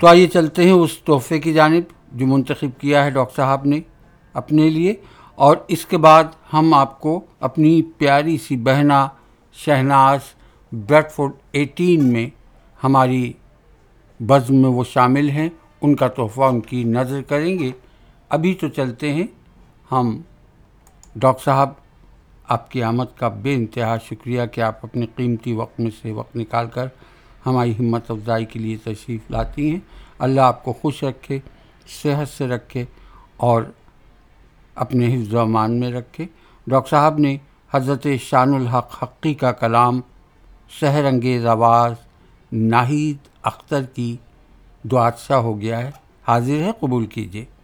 तो आइए चलते हैं उस तोहफे की जानिब जो मुंतखब किया है डॉक्टर साहब ने अपने लिए, और इसके बाद हम आपको अपनी प्यारी सी बहना शहनाज ब्रेडफोर्ड 18 में हमारी बज़्म में वो शामिल हैं, उनका तोहफ़ा उनकी नज़र करेंगे। अभी तो चलते हैं हम। डॉक्टर साहब, आपकी आमद का बेइंतहा शुक्रिया कि आप अपने कीमती वक्त में से वक्त निकाल कर हमारी हिम्मत अफजाई के लिए तशरीफ़ लाती हैं। अल्लाह आपको खुश रखे, सेहत से रखे और अपने हिफ्ज़ व अमान में रखे। डॉक्टर साहब ने हज़रत शानुल हक हक़ी का कलाम सहर अंगेज़ आवाज़ नाहिद अख्तर की दुआदशा हो गया है, हाजिर है, कबूल कीजिए।